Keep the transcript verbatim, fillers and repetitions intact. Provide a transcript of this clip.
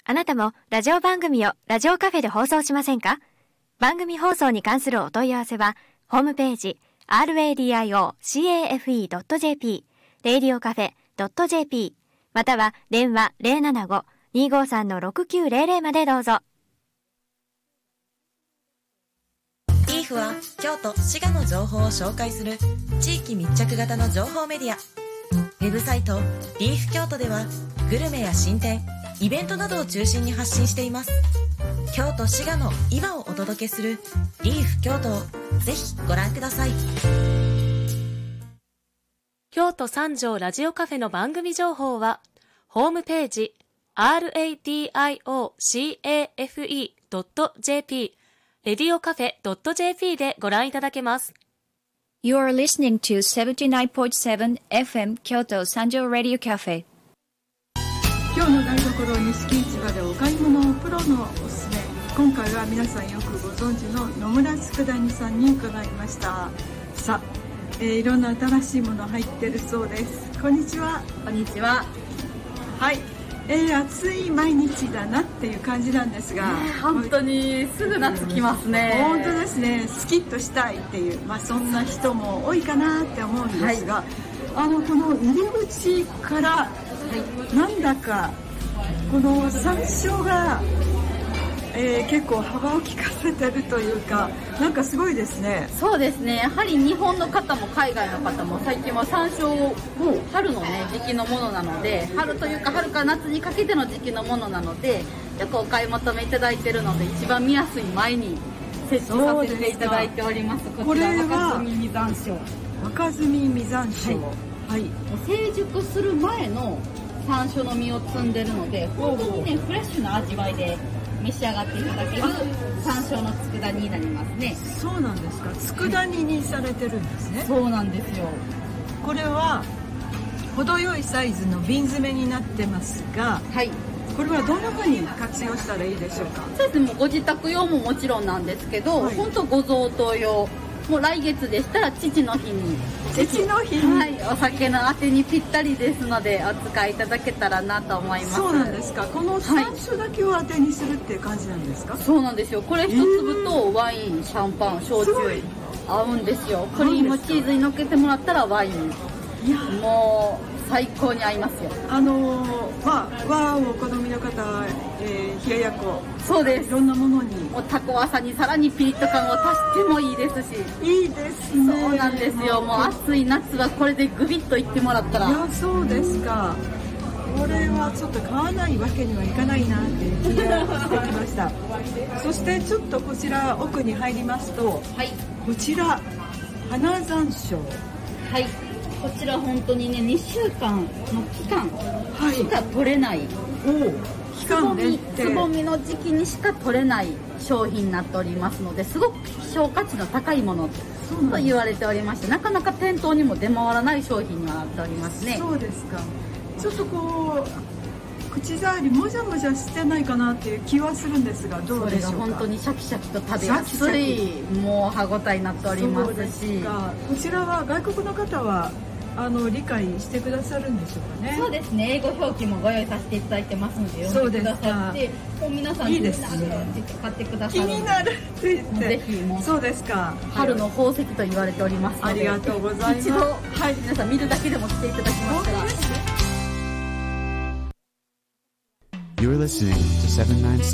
あなたもラジオ番組をラジオカフェで放送しませんか？番組放送に関するお問い合わせはホームページ アールエーディーアイオーキャフェドットジェーピー レイディオカフェドットジェーピー または電話 ゼロななご にーごーさん ろくきゅうゼロゼロ までどうぞ。 リーフは京都・滋賀の情報を紹介する地域密着型の情報メディア。ウェブサイトリーフ京都ではグルメや新店、イベントなどを中心に発信しています。京都・滋賀の今をお届けするリーフ京都をぜひご覧ください。 京都三条ラジオカフェの番組情報はホームページ アールエーディーアイオーキャフェドットジェーピー レディオカフェドットジェーピー でご覧いただけます。 You are listening to セブンティナインポイントセブン エフエム 京都三条ラディオカフェ。 今日の台所錦市場でお買い物をプロのおすすめ。今回は皆さんよくご存知の野村佃煮さんに伺いました。さあ、えー、いろんな新しいもの入ってるそうです。こんにちは。 こんにちは。 はい、えー、暑い毎日だなっていう感じなんですが、 ね、本当にすぐ夏来ますね。 本当ですね。スキッとしたいっていう、まあ、そんな人も多いかなって思うんですが、はい、あのこの入り口から、はい、なんだかこの山椒が、えー、結構幅を利かせてるというか、なんかすごいですね。 そうですね。やはり日本の方も海外の方も最近は山椒も春のね時期のものなので、春というか春から夏にかけての時期のものなので、よくお買い求めいただいているので、一番見やすい前に設置させていただいております。こちら若摘み実山椒。 若摘み実山椒。はい。はい、 成熟する前の山椒の実を摘んでるので、本当にねフレッシュな味わいで召し上がっていただける山椒の佃煮になりますね。 そうなんですか。佃煮にされてるんですね。 そうなんですよ。 これは程よいサイズの瓶詰めになってますが、はい、これはどんな風に活用したらいいでしょうか。 そうですね。もうご自宅用ももちろんなんですけど、はい、本当ご贈答用、もう来月でしたら父の日に父の日に、 はい、お酒のあてにぴったりですのでお使いいただけたらなと思います。 そうなんですか。この山椒だけをあてにするっていう感じなんですか。はい、 そうなんですよ。これ一粒とワイン、シャンパン、焼酎合うんですよ。クリームチーズにのっけてもらったらワイン、いやもう最高に合いますよ。 あのー、まあ和お好みの方、えー、冷ややっこ、 そうです。 いろんなものにもうタコワサにさらにピリッと感を足してもいいですし。 いいですね。 そうなんですよ。もう暑い夏はこれでグビッといってもらったら。 いやそうですか。これはちょっと買わないわけにはいかないなっていう気がしてきましたそしてちょっとこちら奥に入りますと、はい、こちら花山椒、 はい、こちら本当にねにしゅうかんの期間しか取れない、はい、 期間限定、 つぼみの時期にしか取れない商品になっておりますので、すごく希少価値の高いものと言われておりまして、なかなか店頭にも出回らない商品にはなっておりますね。 そうですか。ちょっとこう口触りもじゃもじゃしてないかなっていう気はするんですが、どうでしょうか。 それが本当にシャキシャキと食べやすいもう歯ごたえになっておりますし。そうですか。 こちらは外国の方はあの理解してくださるんでしょうかね。 そうですね。英語表記もご用意させていただいてますので読んでくださって、もう皆さんいいですね。 買ってくださる。 気になるって言って。 ぜひもうそうですか。 春の宝石と言われておりますので、 ありがとうございます。 一度、はい、皆さん見るだけでも来ていただきましたら。 You're listening to seven ninety-six